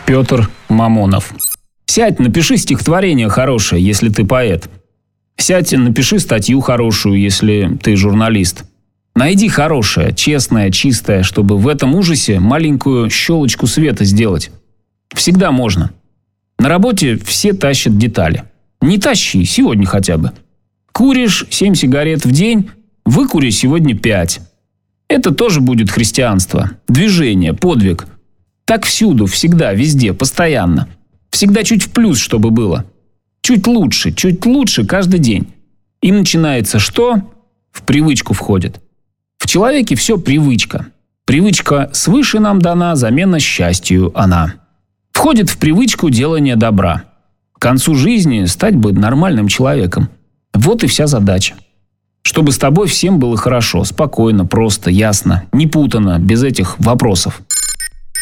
Петр Мамонов. Сядь, напиши стихотворение хорошее, если ты поэт. Сядь, напиши статью хорошую, если ты журналист. Найди хорошее, честное, чистое, чтобы в этом ужасе маленькую щелочку света сделать. Всегда можно. На работе все тащат детали. Не тащи, сегодня хотя бы. Куришь 7 сигарет в день, выкури сегодня 5. Это тоже будет христианство. Движение, подвиг. Так всюду, всегда, везде, постоянно. Всегда чуть в плюс, чтобы было. Чуть лучше каждый день. И начинается что? В привычку входит. В человеке все привычка. Привычка свыше нам дана, замена счастью она. Входит в привычку делания добра. К концу жизни стать бы нормальным человеком. Вот и вся задача. Чтобы с тобой всем было хорошо, спокойно, просто, ясно, не путано, без этих вопросов.